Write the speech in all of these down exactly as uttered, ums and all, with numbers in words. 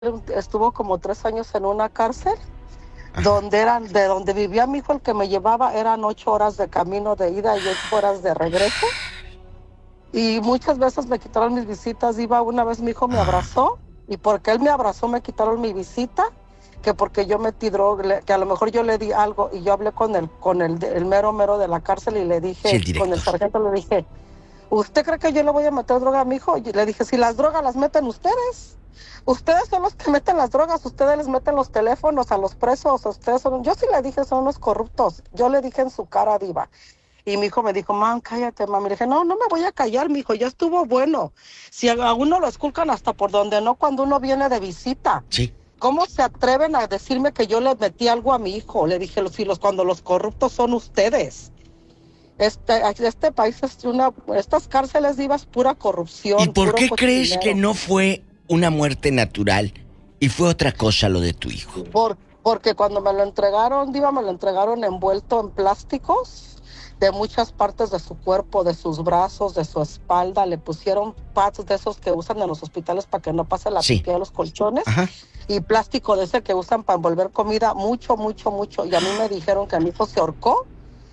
estuvo como tres años en una cárcel, Ajá. donde eran, de donde vivía mi hijo, el que me llevaba, eran ocho horas de camino de ida y ocho horas de regreso. Y muchas veces me quitaron mis visitas. Iba una vez, mi hijo me abrazó, y porque él me abrazó me quitaron mi visita, que porque yo metí droga, que a lo mejor yo le di algo, y yo hablé con el, con el, el mero mero de la cárcel y le dije, Sí, el con director. el sargento le dije, ¿usted cree que yo le voy a meter droga a mi hijo? Y le dije, si las drogas las meten ustedes. Ustedes son los que meten las drogas, ustedes les meten los teléfonos a los presos, ustedes son... Yo sí le dije, son unos corruptos. Yo le dije en su cara, diva. Y mi hijo me dijo, mam, cállate, mami. Le dije, no, no me voy a callar, mi hijo, ya estuvo bueno. Si a uno lo esculcan hasta por donde no, cuando uno viene de visita. Sí. ¿Cómo se atreven a decirme que yo le metí algo a mi hijo? Le dije, si los, cuando los corruptos son ustedes. Este, este país es una... Estas cárceles, divas, pura corrupción. ¿Y por puro qué crees cochinero. que no fue una muerte natural y fue otra cosa lo de tu hijo? Por, porque cuando me lo entregaron, diva, me lo entregaron envuelto en plásticos de muchas partes de su cuerpo, de sus brazos, de su espalda. Le pusieron pads de esos que usan en los hospitales para que no pase la Sí. pipí de los colchones. Ajá. Y plástico de ese que usan para envolver comida, mucho, mucho, mucho. Y a mí me dijeron que a mi hijo se ahorcó.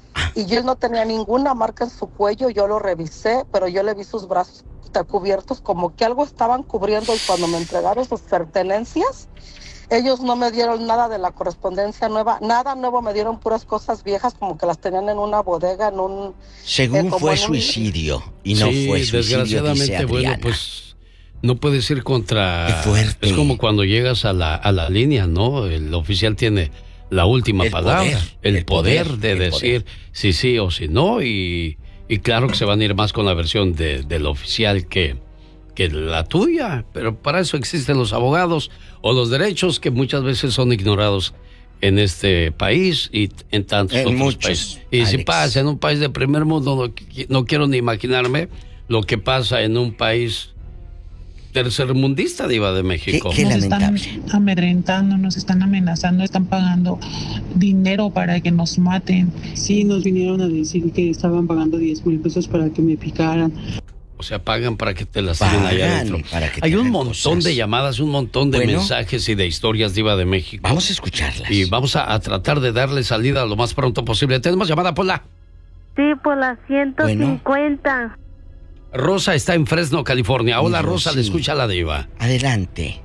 Y él no tenía ninguna marca en su cuello. Yo lo revisé, pero yo le vi sus brazos cubiertos, como que algo estaban cubriendo. Y cuando me entregaron sus pertenencias, ellos no me dieron nada de la correspondencia nueva, nada nuevo, me dieron puras cosas viejas, como que las tenían en una bodega, en un... Según eh, como fue en un- suicidio y no Sí, fue suicidio, desgraciadamente, dice bueno, Adriana. pues no puedes ir contra... Qué fuerte. Es como cuando llegas a la, a la línea, ¿no? El oficial tiene la última El palabra, poder, el, el poder, poder, de el decir si sí o si no, y, y claro que se van a ir más con la versión de, del oficial que, que la tuya, pero para eso existen los abogados o los derechos que muchas veces son ignorados en este país y en tantos En otros muchos, países. Y si Alex. pasa en un país de primer mundo, no, qui- no quiero ni imaginarme lo que pasa en un país tercermundista, diva de México. Qué- qué Nos están lamentable. amedrentando, nos están amenazando, están pagando dinero para que nos maten. Sí, nos vinieron a decir que estaban pagando diez mil pesos para que me picaran. O sea, pagan para que te las tiren allá Pagan adentro. para que te Hay un hagan montón cosas. de llamadas, un montón de Bueno. mensajes y de historias, diva de México. Vamos a escucharlas. Y vamos a, a tratar de darle salida lo más pronto posible. Tenemos llamada, Pola. Sí, por la ciento cincuenta. Rosa está en Fresno, California. Hola, Mi Rosa, Rosy. le escucha la diva. Adelante.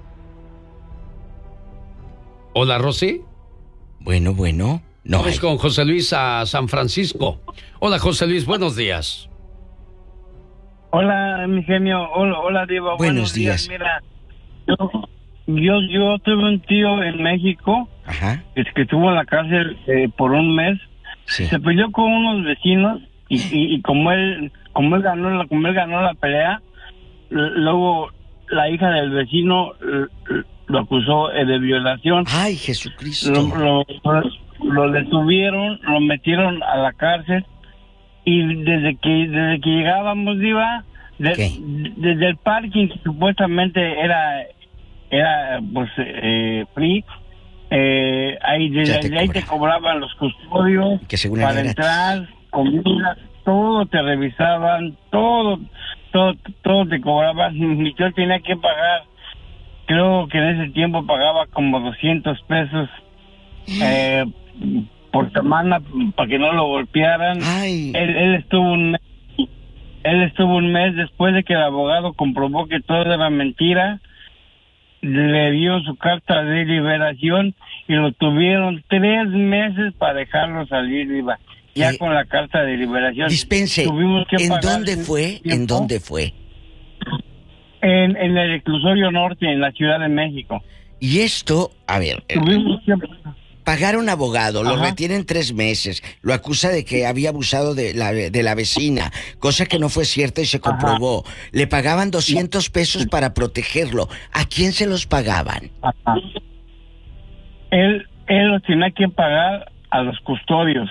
Hola, Rosy. Bueno, bueno. No Vamos hay. con José Luis a San Francisco. Hola, José Luis, buenos días. Hola, mi genio. Hola, hola Diva. Buenos días. Mira, yo, yo, yo tuve un tío en México Ajá. que, que estuvo en la cárcel eh, por un mes. Sí. Se peleó con unos vecinos y, y, y como él como él ganó la como él ganó la pelea, l- luego la hija del vecino l- l- lo acusó eh, de violación. Ay, Jesucristo. Lo, lo, lo detuvieron, lo metieron a la cárcel y desde que desde que llegábamos, Diva, de- ¿Qué? desde el parking que supuestamente era era pues eh, free, eh, ahí Ya desde te ahí te cobraban los custodios Que según era para gratis. entrar, comida, todo te revisaban, todo todo todo te cobraban. Mi tío tenía que pagar, creo que en ese tiempo pagaba como doscientos pesos eh, por semana para que no lo golpearan. Ay. Él, él estuvo un mes, él estuvo un mes después de que el abogado comprobó que todo era mentira. Le dio su carta de liberación y lo tuvieron tres meses para dejarlo salir, Diva. Ya ¿Qué? con la carta de liberación. Dispense, Tuvimos que ¿en pagar dónde ese fue? ¿En tiempo dónde fue? En, en el reclusorio norte, en la Ciudad de México. Y esto, a ver, eh, Tuvimos que... pagar a un abogado, lo Ajá. retienen tres meses, lo acusa de que había abusado de la, de la vecina, cosa que no fue cierta y se comprobó. Le pagaban doscientos pesos para protegerlo. ¿A quién se los pagaban? Ajá. Él, él los tenía que pagar a los custodios,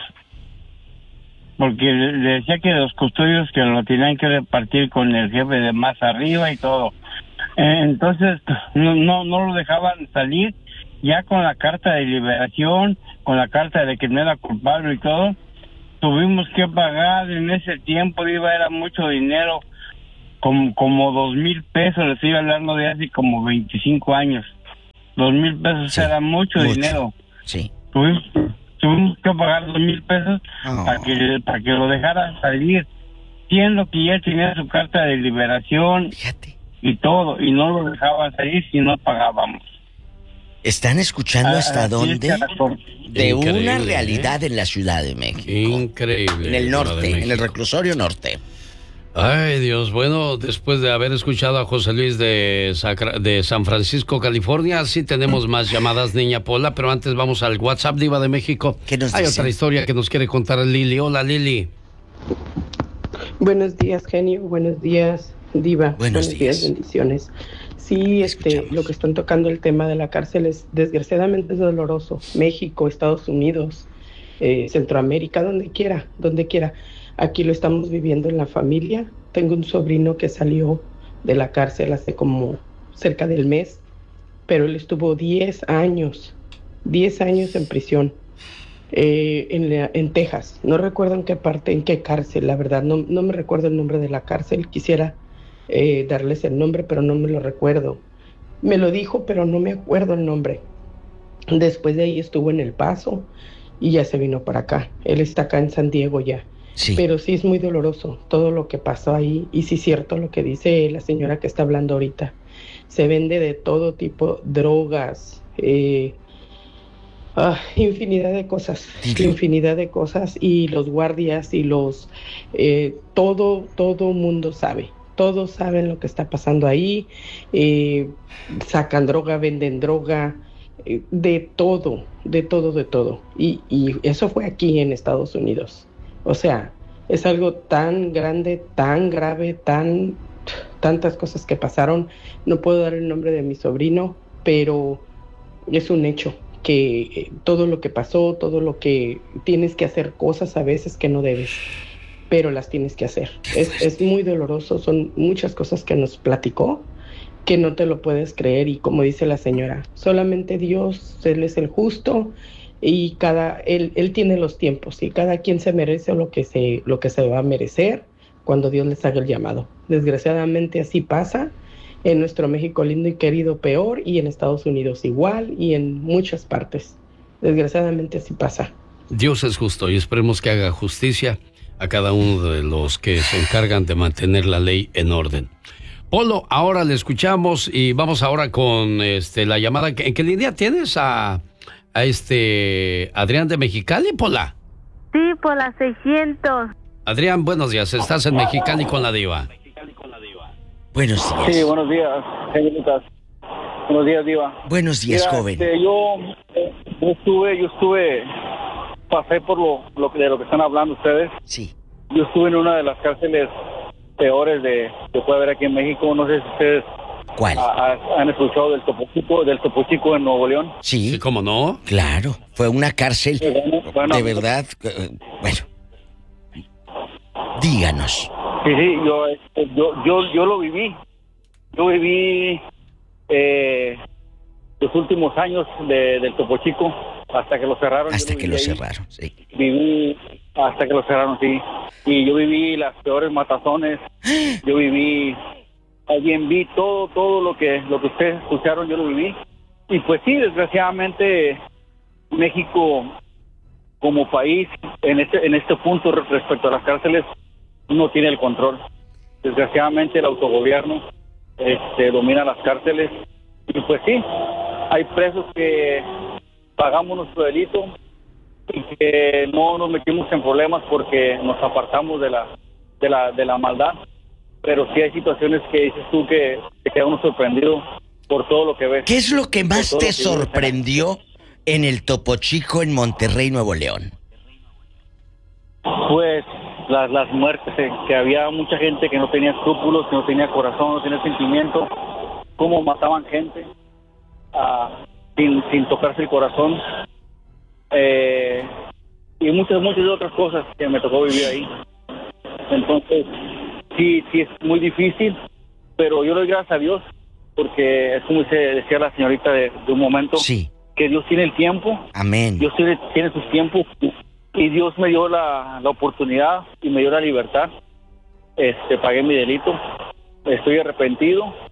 porque le le decía que los custodios que lo tenían que repartir con el jefe de más arriba y todo. Eh, Entonces no, no, no lo dejaban salir, ya con la carta de liberación, con la carta de que no era culpable y todo. Tuvimos que pagar en ese tiempo, iba era mucho dinero, como, como dos mil pesos, les iba hablando de hace como veinticinco años. Dos mil pesos Sí, era mucho, mucho. dinero. Sí. Tuvimos, tuvimos que pagar dos mil pesos Oh. para que para que lo dejara salir, siendo que ya tenía su carta de liberación Fíjate. y todo, y no lo dejaban salir si no pagábamos. ¿Están escuchando hasta Así dónde? es, Caracol. De Increíble, una ¿eh? realidad en la Ciudad de México. Increíble. En el Diva de norte, en el México. reclusorio norte. Ay, Dios. Bueno, después de haber escuchado a José Luis de, Sacra- de San Francisco, California, sí tenemos más llamadas, niña Pola, pero antes vamos al WhatsApp, Diva de México. ¿Qué nos Hay dice? otra historia que nos quiere contar Lili. Hola, Lili. Buenos días, genio. Buenos días, Diva. Buenos días. Bendiciones. Sí, este, Escuchamos. lo que están tocando el tema de la cárcel es desgraciadamente es doloroso. México, Estados Unidos, eh, Centroamérica, donde quiera, donde quiera. Aquí lo estamos viviendo en la familia. Tengo un sobrino que salió de la cárcel hace como cerca del mes, pero él estuvo diez años, diez años en prisión. Eh, en, la- en Texas, no recuerdo en qué parte, en qué cárcel, la verdad, no, no me recuerdo el nombre de la cárcel, quisiera eh, darles el nombre, pero no me lo recuerdo. Me lo dijo, pero no me acuerdo el nombre. Después de ahí estuvo en El Paso y ya se vino para acá. Él está acá en San Diego ya. Sí. Pero sí es muy doloroso todo lo que pasó ahí, y sí es cierto lo que dice la señora que está hablando ahorita. Se vende de todo tipo, drogas, eh, Ah, infinidad de cosas, Dilo. infinidad de cosas, y los guardias y los, eh, todo, todo mundo sabe, todos saben lo que está pasando ahí, eh, sacan droga, venden droga, eh, de todo, de todo, de todo, y, y eso fue aquí en Estados Unidos. O sea, es algo tan grande, tan grave, tan, tantas cosas que pasaron. No puedo dar el nombre de mi sobrino, pero es un hecho que eh, todo lo que pasó, todo lo que tienes que hacer cosas a veces que no debes, pero las tienes que hacer. Es, es muy doloroso, son muchas cosas que nos platicó que no te lo puedes creer, y como dice la señora, solamente Dios, Él es el justo, y cada, él, él tiene los tiempos, y cada quien se merece lo que se, lo que se va a merecer cuando Dios les haga el llamado. Desgraciadamente así pasa. En nuestro México lindo y querido peor, y en Estados Unidos igual, y en muchas partes. Desgraciadamente así pasa. Dios es justo y esperemos que haga justicia a cada uno de los que se encargan de mantener la ley en orden. Polo, ahora le escuchamos y vamos ahora con este la llamada. ¿En qué línea tienes a, a este Adrián de Mexicali, Pola? Sí, por las seiscientos. Adrián, buenos días. Estás en Mexicali con la Diva. Buenos días. Sí, buenos días, señoritas. Buenos días, Diva. Buenos días, Mira, joven. este, yo, eh, yo estuve, yo estuve, pasé por lo, lo que- de lo que están hablando ustedes. Sí. Yo estuve en una de las cárceles peores de que puede haber aquí en México. No sé si ustedes ¿Cuál? a- a- han escuchado del Topo Chico, del Topo Chico en Nuevo León. Sí. Sí, ¿cómo no? Claro. Fue una cárcel. Bueno, bueno, De verdad. eh, Bueno. Díganos. Sí, sí, yo, este, yo, yo, yo lo viví. Yo viví eh, los últimos años de- del Topo Chico hasta que lo cerraron. Yo Hasta que viví lo ahí. cerraron. Sí. Viví hasta que lo cerraron, sí. Y yo viví las peores matazones. Yo viví, alguien vi todo, todo lo que, lo que ustedes escucharon, yo lo viví. Y pues sí, desgraciadamente México como país en este, en este punto re- respecto a las cárceles no tiene el control. Desgraciadamente el autogobierno este, domina las cárceles. Y pues sí, hay presos que pagamos nuestro delito y que no nos metimos en problemas porque nos apartamos de la de la de la maldad, pero sí hay situaciones que dices tú que te queda uno sorprendido por todo lo que ves. ¿Qué es lo que más Por todo te lo que vives. sorprendió en el Topo Chico en Monterrey, Nuevo León? Pues las las muertes, eh, que había mucha gente que no tenía escrúpulos, que no tenía corazón, no tenía sentimiento, cómo mataban gente ah, sin sin tocarse el corazón, eh, y muchas muchas otras cosas que me tocó vivir ahí. Entonces sí sí es muy difícil, pero yo le doy gracias a Dios porque es como dice, decía la señorita de, de un momento, Sí. que Dios tiene el tiempo. Amén. Dios tiene, tiene sus tiempos y Dios me dio la, la oportunidad y me dio la libertad. Este, pagué mi delito, estoy arrepentido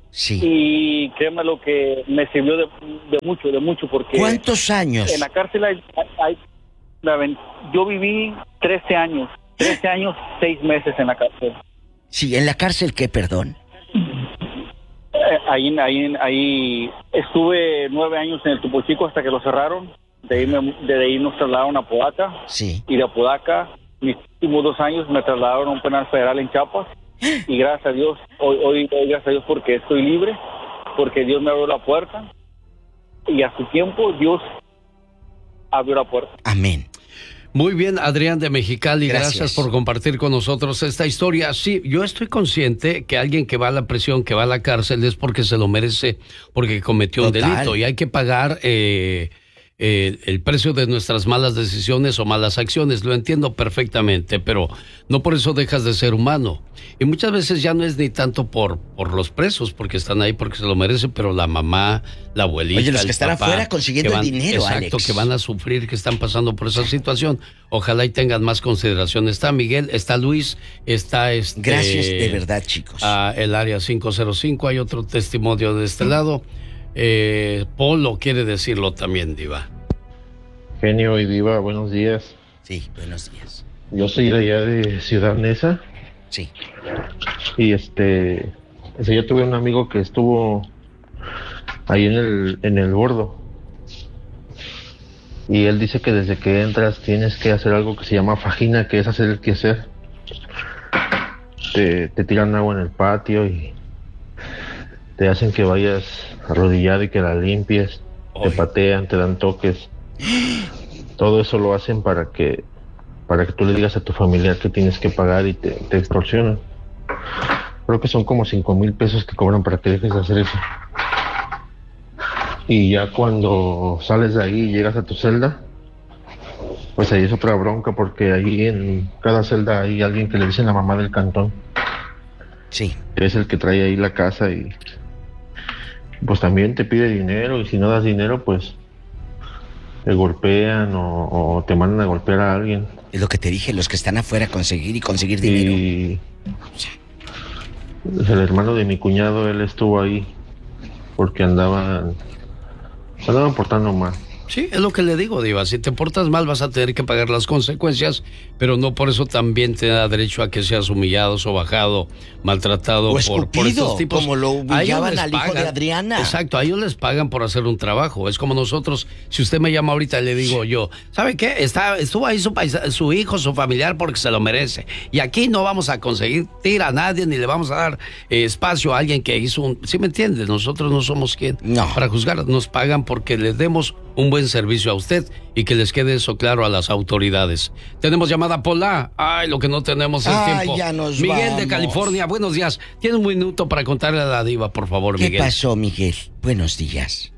Sí. Y créeme lo que me sirvió de, de mucho, de mucho, porque... ¿Cuántos años? En la cárcel hay, hay, hay, yo viví trece años, trece años, seis meses en la cárcel. Sí, ¿en la cárcel qué, perdón? Eh, ahí, ahí, ahí estuve nueve años en el Topo Chico hasta que lo cerraron. De ahí, me, de ahí nos trasladaron a Apodaca. Sí. Y de Apodaca, mis últimos dos años me trasladaron a un penal federal en Chiapas. Y gracias a Dios, hoy, hoy, hoy gracias a Dios porque estoy libre, porque Dios me abrió la puerta. Y a su tiempo, Dios abrió la puerta. Amén. Muy bien, Adrián de Mexicali, gracias. gracias por compartir con nosotros esta historia. Sí, yo estoy consciente que alguien que va a la prisión, que va a la cárcel, es porque se lo merece, porque cometió Total. un delito y hay que pagar eh, eh, el precio de nuestras malas decisiones o malas acciones. Lo entiendo perfectamente, pero no por eso dejas de ser humano. Y muchas veces ya no es ni tanto por, por los presos, porque están ahí porque se lo merecen, pero la mamá, la abuelita, Oye, los el que están papá, afuera consiguiendo van, el dinero, exacto, Alex. que van a sufrir, que están pasando por esa situación. Ojalá y tengan más consideración. Está Miguel, está Luis, está este... Gracias de verdad, chicos. A el área cinco cero cinco, hay otro testimonio de este lado. Eh, Polo quiere decirlo también, Diva. Genio y Diva, buenos días. Sí, buenos días. Yo soy de allá de Ciudad Neza. Sí. Y este, ese yo tuve un amigo que estuvo ahí en el, en el bordo. Y él dice que desde que entras tienes que hacer algo que se llama fajina, que es hacer el quehacer. Te, te tiran agua en el patio y te hacen que vayas arrodillado y que la limpies. Oye. Te patean, te dan toques. Todo eso lo hacen para que para que tú le digas a tu familiar que tienes que pagar y te, te extorsionan. Creo que son como cinco mil pesos que cobran para que dejes de hacer eso. Y ya cuando sales de ahí y llegas a tu celda, pues ahí es otra bronca, porque ahí en cada celda hay alguien que le dicen la mamá del cantón. Sí. Es el que trae ahí la casa y pues también te pide dinero, y si no das dinero, pues te golpean o, o te mandan a golpear a alguien. Es lo que te dije, los que están afuera conseguir y conseguir dinero. Y el hermano de mi cuñado, él estuvo ahí porque andaban, se andaban portando mal. Sí, es lo que le digo, Diva. Si te portas mal vas a tener que pagar las consecuencias, pero no por eso también te da derecho a que seas humillado, sobajado, maltratado o por, escupido, por estos tipos. Como lo humillaban al hijo de Adriana. Exacto, a ellos les pagan por hacer un trabajo. Es como nosotros, si usted me llama ahorita y le digo yo, ¿sabe qué? Está, estuvo ahí su, paisa, su hijo, su familiar, porque se lo merece. Y aquí no vamos a conseguir tirar a nadie, ni le vamos a dar eh, espacio a alguien que hizo un... ¿Sí me entiendes? Nosotros no somos quien no. para juzgar. Nos pagan porque les demos un buen servicio a usted y que les quede eso claro a las autoridades. Tenemos llamada Pola. Ay, lo que no tenemos es Ay, tiempo. Ya nos Miguel vamos. de California, buenos días. Tiene un minuto para contarle a la Diva, por favor, ¿Qué Miguel. ¿Qué pasó, Miguel? Buenos días.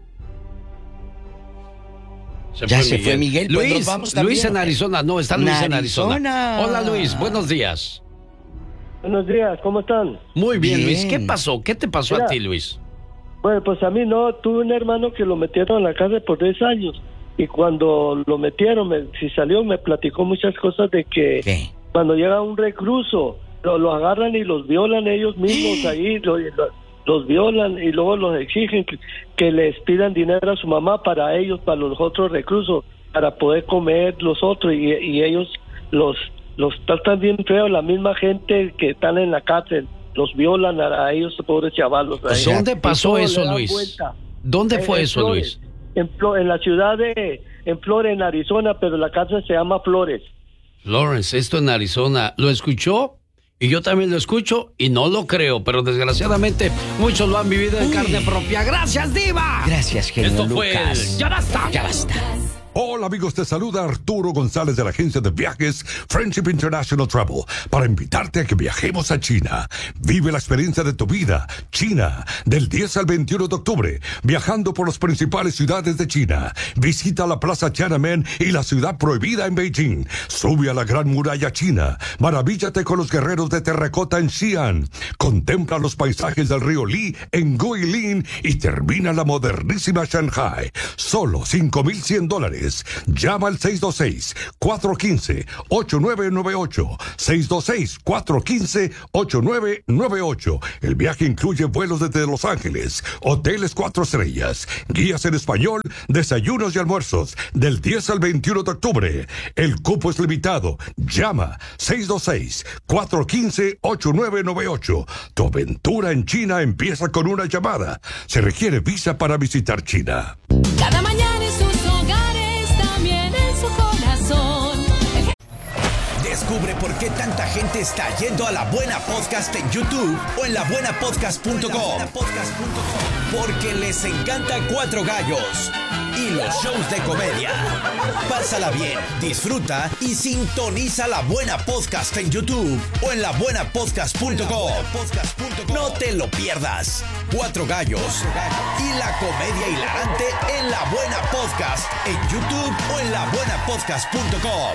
Se ya fue se Miguel. fue Miguel. Pues Luis, nos vamos Luis en Arizona. No, está Luis en, en Arizona. Arizona. Hola, Luis. Buenos días. Buenos días. ¿Cómo están? Muy bien, bien. Luis. ¿Qué Bien. pasó? ¿Qué te pasó Mira, a ti, Luis? Bueno, pues a mí no. Tuve un hermano que lo metieron en la cárcel por diez años. Y cuando lo metieron, me, si salió, me platicó muchas cosas de que ¿Qué? Cuando llega un recluso, lo, lo agarran y los violan ellos mismos ahí, lo, lo, los violan y luego los exigen que, que les pidan dinero a su mamá para ellos, para los otros reclusos, para poder comer los otros, y, y ellos los, los tratan bien feo, la misma gente que están en la cárcel, los violan a, a ellos, pobres chavalos. Ahí. ¿Dónde pasó eso, Luis? Vuelta. ¿Dónde fue en, eso, en Flores, Luis? En, en la ciudad de en Flores, en Arizona, pero la cárcel se llama Flores. Lawrence, esto en Arizona, ¿lo escuchó? Y yo también lo escucho y no lo creo, pero desgraciadamente muchos lo han vivido en Uy. carne propia. ¡Gracias, Diva! Gracias, genio Esto Lucas. Fue el... ¡Ya basta! ¡Ya basta! Hola amigos, te saluda Arturo González de la agencia de viajes Friendship International Travel para invitarte a que viajemos a China. Vive la experiencia de tu vida. China, del diez al veintiuno de octubre, viajando por las principales ciudades de China. Visita la Plaza Tiananmen y la ciudad prohibida en Beijing. Sube a la Gran Muralla China. Maravíllate con los guerreros de terracota en Xi'an. Contempla los paisajes del río Li en Guilin y termina la modernísima Shanghai. Solo cinco mil cien dólares. dólares. Llama al seis dos seis, cuatro uno cinco, ocho nueve nueve ocho. seis dos seis, cuatro uno cinco, ocho nueve nueve ocho. El viaje incluye vuelos desde Los Ángeles, hoteles cuatro estrellas, guías en español, desayunos y almuerzos, del diez al veintiuno de octubre. El cupo es limitado. Llama seis dos seis, cuatro uno cinco, ocho nueve nueve ocho. Tu aventura en China empieza con una llamada. Se requiere visa para visitar China. Cada mañana en sus hogares, también en su corazón. Descubre por qué tanta gente está yendo a La Buena Podcast en YouTube o en la buena podcast punto com. Porque les encanta Cuatro Gallos y los shows de comedia. Pásala bien, disfruta y sintoniza La Buena Podcast en YouTube o en la buena podcast punto com. No te lo pierdas. Cuatro Gallos y la comedia hilarante en La Buena Podcast en YouTube o en la buena podcast punto com.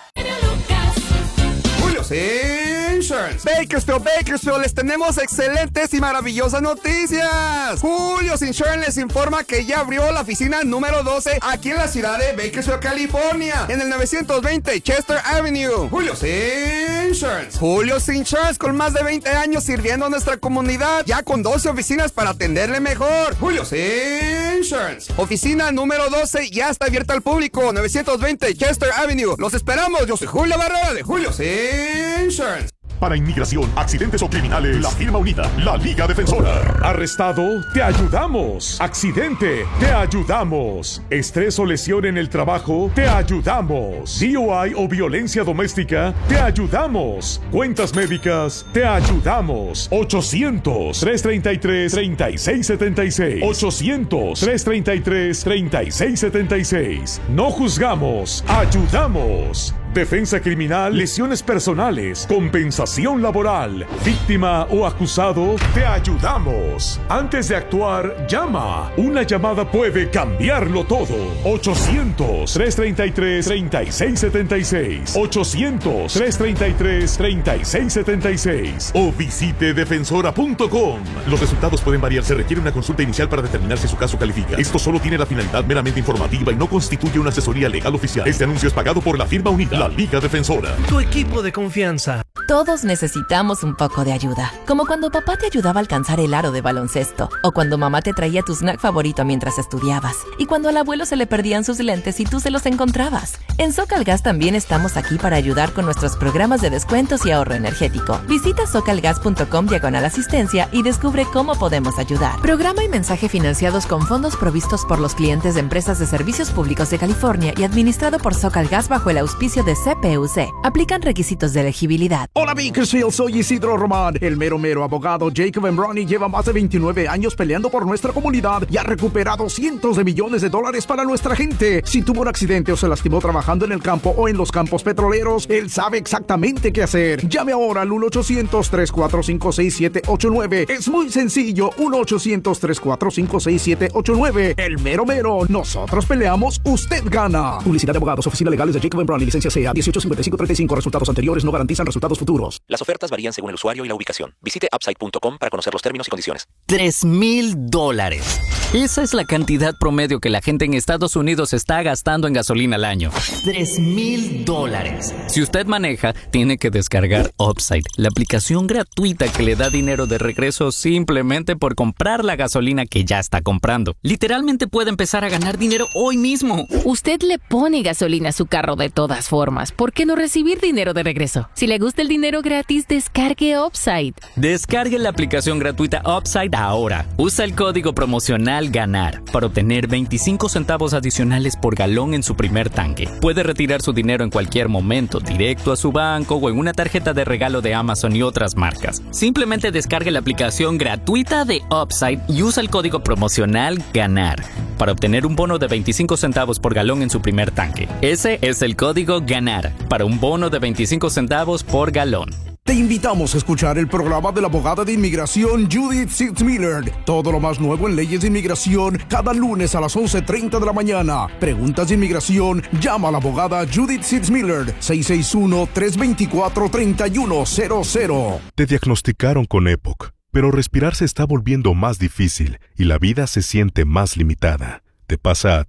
Julio's Insurance. Bakersfield, Bakersfield, les tenemos excelentes y maravillosas noticias. Julio's Insurance les informa que ya abrió la oficina número doce aquí en la ciudad de Bakersfield, California, en el novecientos veinte Chester Avenue. Julio's Insurance. Julio's Insurance, con más de veinte años sirviendo a nuestra comunidad, ya con doce oficinas para atenderle mejor. Julio's Insurance. Oficina número doce ya está abierta al público, novecientos veinte Chester Avenue. Los esperamos. Yo soy Julio Barrera de Julio's Insurance. Para inmigración, accidentes o criminales, la firma unida, la Liga Defensora. Arrestado, te ayudamos. Accidente, te ayudamos. Estrés o lesión en el trabajo, te ayudamos. D U I o violencia doméstica, te ayudamos. Cuentas médicas, te ayudamos. ochocientos, trescientos treinta y tres, treinta y seis setenta y seis. ochocientos, trescientos treinta y tres, treinta y seis setenta y seis. No juzgamos, ayudamos. Defensa criminal, lesiones personales, compensación laboral, víctima o acusado, te ayudamos. Antes de actuar, llama. Una llamada puede cambiarlo todo. ochocientos, trescientos treinta y tres, treinta y seis setenta y seis. ochocientos, trescientos treinta y tres, treinta y seis setenta y seis. O visite defensora punto com. Los resultados pueden variar. Se requiere una consulta inicial para determinar si su caso califica. Esto solo tiene la finalidad meramente informativa y no constituye una asesoría legal oficial. Este anuncio es pagado por la firma unida, la Liga Defensora. Tu equipo de confianza. Todos necesitamos un poco de ayuda. Como cuando papá te ayudaba a alcanzar el aro de baloncesto. O cuando mamá te traía tu snack favorito mientras estudiabas. Y cuando al abuelo se le perdían sus lentes y tú se los encontrabas. En Socalgas también estamos aquí para ayudar con nuestros programas de descuentos y ahorro energético. Visita socalgas punto com diagonal asistencia y descubre cómo podemos ayudar. Programa y mensaje financiados con fondos provistos por los clientes de empresas de servicios públicos de California y administrado por Socalgas bajo el auspicio de C P U C. Aplican requisitos de elegibilidad. Hola Bakersfield, soy Isidro Román. El mero mero abogado Jacob Embroni lleva más de veintinueve años peleando por nuestra comunidad y ha recuperado cientos de millones de dólares para nuestra gente. Si tuvo un accidente o se lastimó trabajando en el campo o en los campos petroleros, él sabe exactamente qué hacer. Llame ahora al uno ochocientos, tres cuatro cinco, seis siete ocho nueve. Es muy sencillo, uno ochocientos, tres cuatro cinco, seis siete ocho nueve. El mero mero, nosotros peleamos, usted gana. Publicidad de abogados, oficina legales de Jacob Embroni, licencia C A dieciocho cincuenta y cinco treinta y cinco. Resultados anteriores no garantizan resultados futuros. Las ofertas varían según el usuario y la ubicación. Visite upside punto com para conocer los términos y condiciones. Tres mil dólares. Esa es la cantidad promedio que la gente en Estados Unidos está gastando en gasolina al año. Tres mil dólares. Si usted maneja, tiene que descargar Upside, la aplicación gratuita que le da dinero de regreso simplemente por comprar la gasolina que ya está comprando. Literalmente puede empezar a ganar dinero hoy mismo. Usted le pone gasolina a su carro de todas formas. ¿Por qué no recibir dinero de regreso? Si le gusta el dinero gratis, descargue Upside. Descargue la aplicación gratuita Upside ahora. Usa el código promocional GANAR para obtener veinticinco centavos adicionales por galón en su primer tanque. Puede retirar su dinero en cualquier momento, directo a su banco o en una tarjeta de regalo de Amazon y otras marcas. Simplemente descargue la aplicación gratuita de Upside y usa el código promocional GANAR para obtener un bono de veinticinco centavos por galón en su primer tanque. Ese es el código GANAR para un bono de veinticinco centavos por galón. Te invitamos a escuchar el programa de la abogada de inmigración Judith Sitzmiller. Todo lo más nuevo en leyes de inmigración cada lunes a las once treinta de la mañana. Preguntas de inmigración, llama a la abogada Judith Sitzmiller, seis seis uno, tres dos cuatro, tres uno cero cero. Te diagnosticaron con E P O C, pero respirar se está volviendo más difícil y la vida se siente más limitada. ¿Te pasa a ti?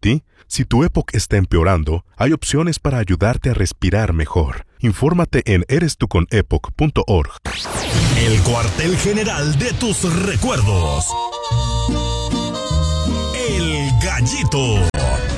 Si tu época está empeorando, hay opciones para ayudarte a respirar mejor. Infórmate en eres tú con epoch punto org. El cuartel general de tus recuerdos. El Gallito.